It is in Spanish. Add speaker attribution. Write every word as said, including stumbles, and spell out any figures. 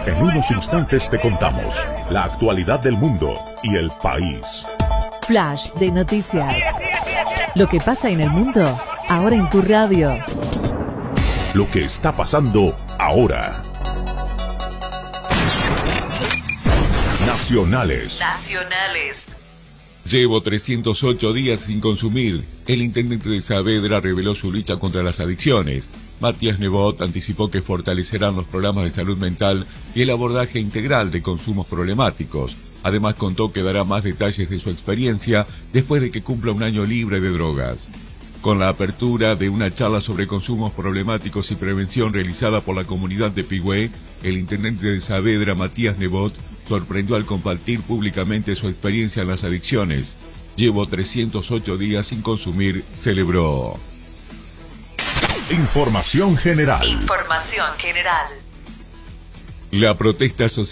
Speaker 1: En unos instantes te contamos la actualidad del mundo y el país.
Speaker 2: Flash de noticias. Lo que pasa en el mundo, ahora en tu radio.
Speaker 1: Lo que está pasando ahora. Nacionales.
Speaker 2: Nacionales.
Speaker 3: Llevo trescientos ocho días sin consumir. El intendente de Saavedra reveló su lucha contra las adicciones. Matías Nebot anticipó que fortalecerán los programas de salud mental y el abordaje integral de consumos problemáticos. Además contó que dará más detalles de su experiencia después de que cumpla un año libre de drogas. Con la apertura de una charla sobre consumos problemáticos y prevención realizada por la comunidad de Pigüé, el intendente de Saavedra, Matías Nebot, sorprendió al compartir públicamente su experiencia en las adicciones. Llevo trescientos ocho días sin consumir, celebró.
Speaker 1: Información general.
Speaker 2: Información general.
Speaker 3: La protesta social